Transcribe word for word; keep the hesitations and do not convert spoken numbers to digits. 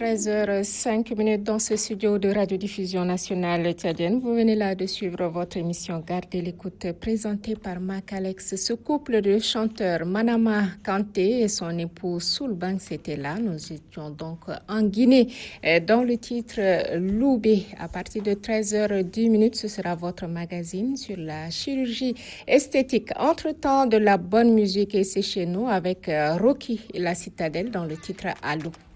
treize heures cinq dans ce studio de radiodiffusion nationale tchadienne. Vous venez là de suivre votre émission Gardez l'écoute présentée par Mac Alex. Ce couple de chanteurs, Manama Kanté et son époux Soulbang, c'était là. Nous étions donc en Guinée dans le titre Loubé. À partir de treize heures dix, ce sera votre magazine sur la chirurgie esthétique. Entre-temps, de la bonne musique et c'est chez nous avec Rocky et la Citadelle dans le titre Allô.